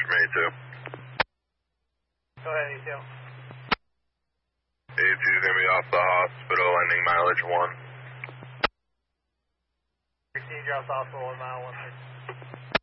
from A2. Go ahead, A2. A2 is going to be off the hospital, ending mileage 1. 16 drops off for 1 mile, 1